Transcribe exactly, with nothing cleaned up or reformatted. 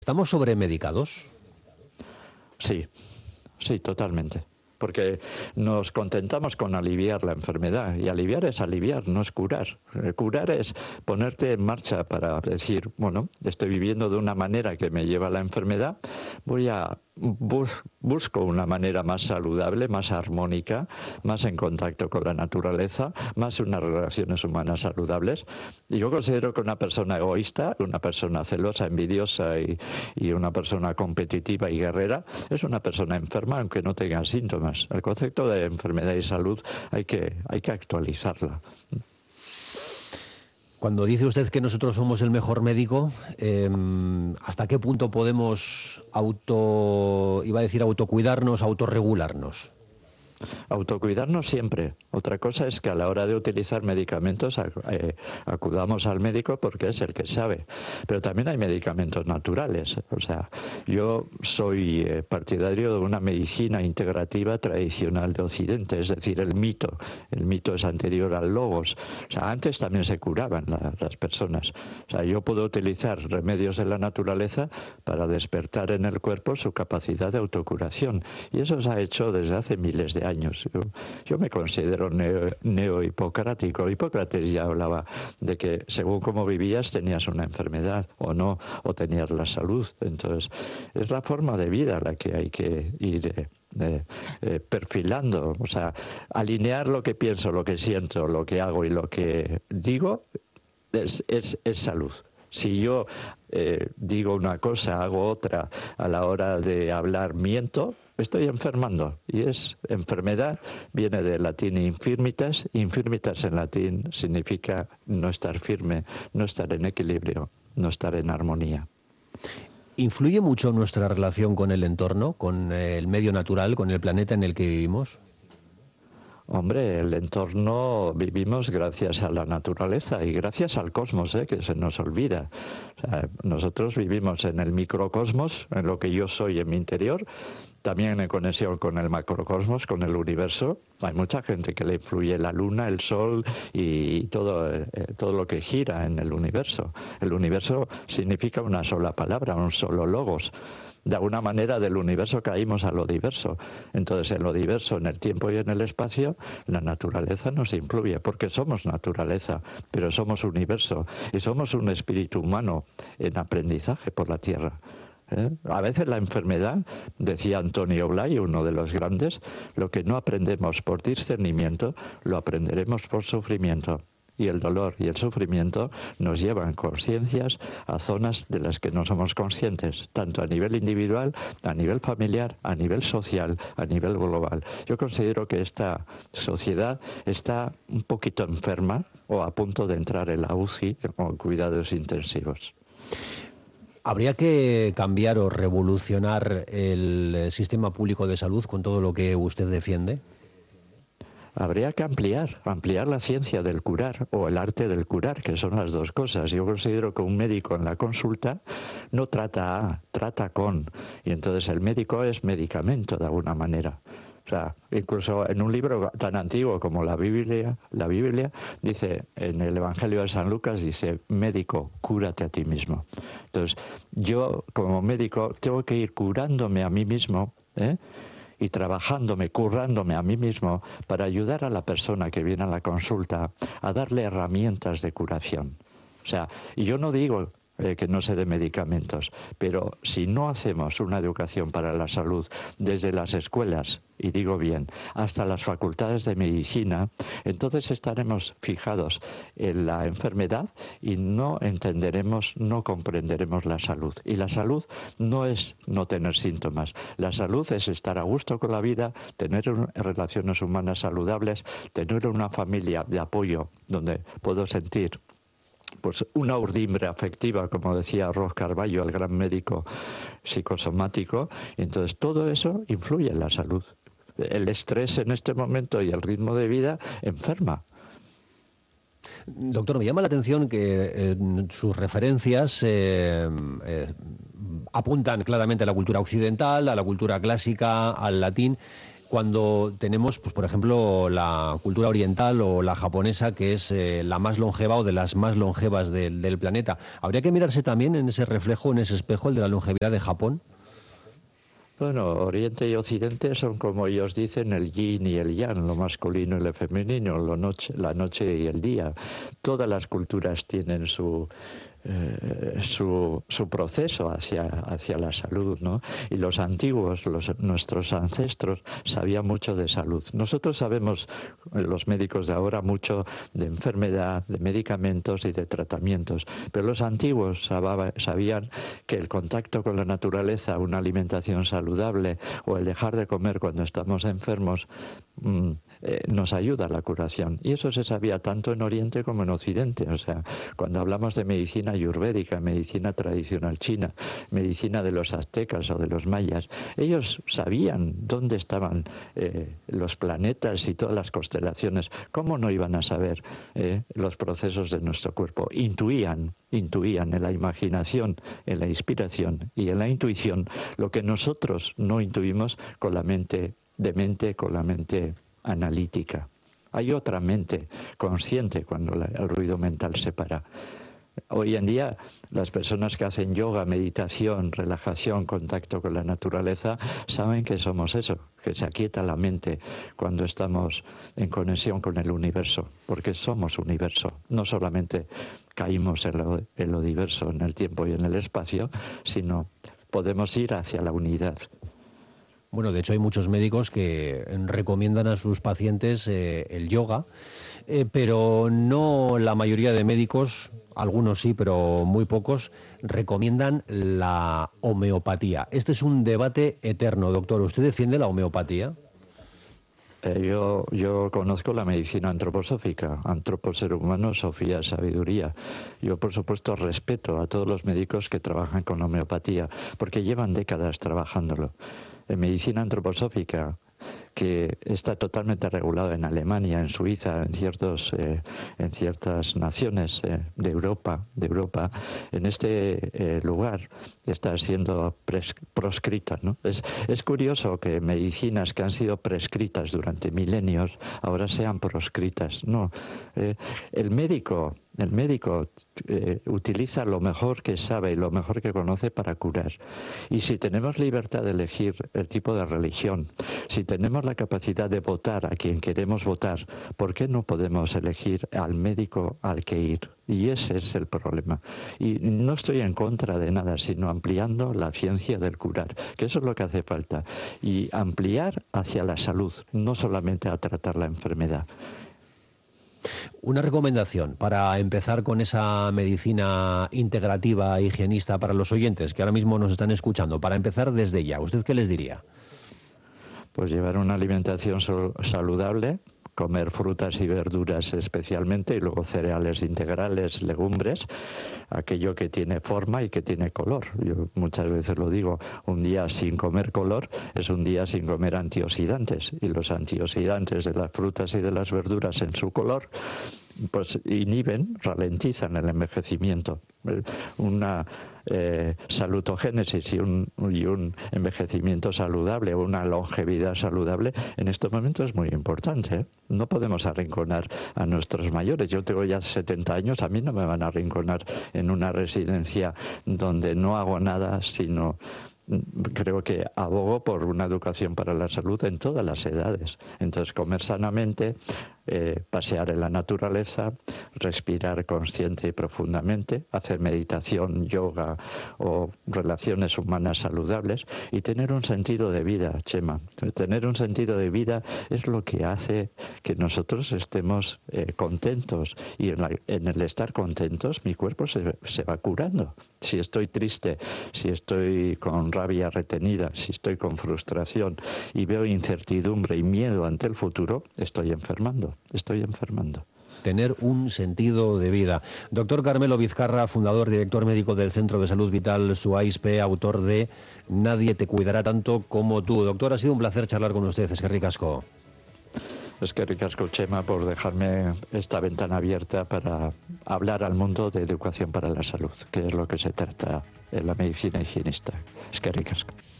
¿Estamos sobremedicados? Sí, sí, totalmente. Porque nos contentamos con aliviar la enfermedad, y aliviar es aliviar, no es curar. Curar es ponerte en marcha para decir, bueno, estoy viviendo de una manera que me lleva a la enfermedad, voy a bus busco una manera más saludable, más armónica, más en contacto con la naturaleza, más unas relaciones humanas saludables. Y yo considero que una persona egoísta, una persona celosa, envidiosa y, y una persona competitiva y guerrera es una persona enferma aunque no tenga síntomas. El concepto de enfermedad y salud hay que, hay que actualizarla. Cuando dice usted que nosotros somos el mejor médico, eh, ¿hasta qué punto podemos auto, iba a decir autocuidarnos, autorregularnos? Autocuidarnos siempre. Otra cosa es que a la hora de utilizar medicamentos eh, acudamos al médico porque es el que sabe. Pero también hay medicamentos naturales. O sea, yo soy eh, partidario de una medicina integrativa tradicional de Occidente, es decir, el mito. El mito es anterior al logos. O sea, antes también se curaban la, las personas. O sea, yo puedo utilizar remedios de la naturaleza para despertar en el cuerpo su capacidad de autocuración. Y eso se ha hecho desde hace miles de años. Años. Yo, yo me considero neo-hipocrático. Neo Hipócrates ya hablaba de que según cómo vivías tenías una enfermedad o no, o tenías la salud. Entonces, es la forma de vida la que hay que ir eh, eh, eh, perfilando. O sea, alinear lo que pienso, lo que siento, lo que hago y lo que digo es, es, es salud. Si yo eh, digo una cosa, hago otra, a la hora de hablar miento, estoy enfermando. Y es enfermedad, viene del latín infirmitas. Infirmitas en latín significa no estar firme, no estar en equilibrio, no estar en armonía. ¿Influye mucho nuestra relación con el entorno, con el medio natural, con el planeta en el que vivimos? Hombre, el entorno vivimos gracias a la naturaleza y gracias al cosmos, ¿eh? Que se nos olvida. O sea, nosotros vivimos en el microcosmos, en lo que yo soy en mi interior, también en conexión con el macrocosmos, con el universo. Hay mucha gente que le influye la luna, el sol y todo, eh, todo lo que gira en el universo. El universo significa una sola palabra, un solo logos. De alguna manera del universo caímos a lo diverso. Entonces, en lo diverso, en el tiempo y en el espacio, la naturaleza nos influye, porque somos naturaleza, pero somos universo y somos un espíritu humano en aprendizaje por la Tierra. ¿Eh? A veces la enfermedad, decía Antonio Blay, uno de los grandes, lo que no aprendemos por discernimiento, lo aprenderemos por sufrimiento. Y el dolor y el sufrimiento nos llevan conciencias a zonas de las que no somos conscientes, tanto a nivel individual, a nivel familiar, a nivel social, a nivel global. Yo considero que esta sociedad está un poquito enferma o a punto de entrar en la U C I, con cuidados intensivos. ¿Habría que cambiar o revolucionar el sistema público de salud con todo lo que usted defiende? Habría que ampliar, ampliar la ciencia del curar o el arte del curar, que son las dos cosas. Yo considero que un médico en la consulta no trata a, trata con. Y entonces el médico es medicamento de alguna manera. O sea, incluso en un libro tan antiguo como la Biblia, la Biblia dice, en el Evangelio de San Lucas, dice, médico, cúrate a ti mismo. Entonces, yo como médico tengo que ir curándome a mí mismo, ¿eh? y trabajándome, currándome a mí mismo para ayudar a la persona que viene a la consulta a darle herramientas de curación. O sea, y yo no digo eh, que no se dé medicamentos, pero si no hacemos una educación para la salud desde las escuelas, y digo bien, hasta las facultades de medicina, entonces estaremos fijados en la enfermedad y no entenderemos, no comprenderemos la salud. Y la salud no es no tener síntomas. La salud es estar a gusto con la vida, tener relaciones humanas saludables, tener una familia de apoyo donde puedo sentir pues una urdimbre afectiva, como decía Ross Carballo, el gran médico psicosomático. Y entonces todo eso influye en la salud. El estrés en este momento y el ritmo de vida enferma. Doctor, me llama la atención que eh, sus referencias eh, eh, apuntan claramente a la cultura occidental, a la cultura clásica, al latín. cuando tenemos, pues, por ejemplo, la cultura oriental o la japonesa, que es eh, la más longeva o de las más longevas del, del planeta. ¿Habría que mirarse también en ese reflejo, en ese espejo, el de la longevidad de Japón? Bueno, Oriente y Occidente son, como ellos dicen, el yin y el yang, lo masculino y lo femenino, lo noche, la noche y el día. Todas las culturas tienen su, eh, su, su proceso hacia, hacia la salud, ¿no? Y los antiguos, los, nuestros ancestros, sabían mucho de salud. Nosotros sabemos, los médicos de ahora, mucho de enfermedad, de medicamentos y de tratamientos, pero los antiguos sababa, sabían que el contacto con la naturaleza, una alimentación saludable o el dejar de comer cuando estamos enfermos, mmm, eh, nos ayuda a la curación. Y eso se sabía tanto en Oriente como en Occidente. O sea, cuando hablamos de medicina ayurvédica, medicina tradicional china, medicina de los aztecas o de los mayas, ellos sabían dónde estaban eh, los planetas y todas las constelaciones. ¿Cómo no iban a saber eh, los procesos de nuestro cuerpo? Intuían, intuían en la imaginación, en la inspiración y en la intuición lo que nosotros no intuimos con la mente de mente, con la mente analítica. Hay otra mente consciente cuando la, el ruido mental se para. Hoy en día, las personas que hacen yoga, meditación, relajación, contacto con la naturaleza, saben que somos eso, que se aquieta la mente cuando estamos en conexión con el universo, porque somos universo. No solamente caímos en lo, en lo diverso, en el tiempo y en el espacio, sino podemos ir hacia la unidad. Bueno, de hecho hay muchos médicos que recomiendan a sus pacientes eh, el yoga, eh, pero no la mayoría de médicos, algunos sí, pero muy pocos, recomiendan la homeopatía. Este es un debate eterno, doctor. ¿Usted defiende la homeopatía? Eh, yo, yo conozco la medicina antroposófica, antropo ser humano, sofía sabiduría. Yo, por supuesto, respeto a todos los médicos que trabajan con homeopatía, porque llevan décadas trabajándolo. En medicina antroposófica, que está totalmente regulado en Alemania, en Suiza, en ciertos, eh, en ciertas naciones eh, de Europa, de Europa, en este eh, lugar está siendo pres proscrita, ¿no? Es, es curioso que medicinas que han sido prescritas durante milenios ahora sean proscritas. No, eh, el médico El médico eh, utiliza lo mejor que sabe y lo mejor que conoce para curar. Y si tenemos libertad de elegir el tipo de religión, si tenemos la capacidad de votar a quien queremos votar, ¿por qué no podemos elegir al médico al que ir? Y ese es el problema. Y no estoy en contra de nada, sino ampliando la ciencia del curar, que eso es lo que hace falta. Y ampliar hacia la salud, no solamente a tratar la enfermedad. Una recomendación para empezar con esa medicina integrativa higienista para los oyentes que ahora mismo nos están escuchando, para empezar desde ya, ¿usted qué les diría? Pues llevar una alimentación saludable, comer frutas y verduras especialmente, y luego cereales integrales, legumbres, aquello que tiene forma y que tiene color. Yo muchas veces lo digo, un día sin comer color es un día sin comer antioxidantes, y los antioxidantes de las frutas y de las verduras en su color pues inhiben, ralentizan el envejecimiento. Una eh, salutogénesis y un, y un envejecimiento saludable, una longevidad saludable, en estos momentos es muy importante, ¿eh? No podemos arrinconar a nuestros mayores. Yo tengo ya setenta años, a mí no me van a arrinconar en una residencia donde no hago nada, sino creo que abogo por una educación para la salud en todas las edades. Entonces, comer sanamente, eh, pasear en la naturaleza, respirar consciente y profundamente, hacer meditación, yoga o relaciones humanas saludables y tener un sentido de vida, Chema. Tener un sentido de vida es lo que hace que nosotros estemos eh, contentos, y en, la, en el estar contentos mi cuerpo se, se va curando. Si estoy triste, si estoy con rabia retenida, si estoy con frustración y veo incertidumbre y miedo ante el futuro, estoy enfermando, estoy enfermando. Tener un sentido de vida. Doctor Carmelo Vizcarra, fundador, director médico del Centro de Salud Vital Suaispe, autor de Nadie te cuidará tanto como tú. Doctor, ha sido un placer charlar con usted. Eskerrik asko. Es que ricasco, Chema, por dejarme esta ventana abierta para hablar al mundo de educación para la salud, que es lo que se trata en la medicina higienista. Es que ricasco.